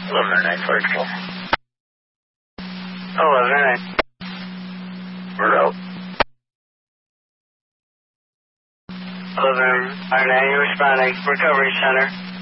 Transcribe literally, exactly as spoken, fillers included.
eleven nine Clarksville. eleven nine. We're out. eleven nine, you're responding. Recovery Center.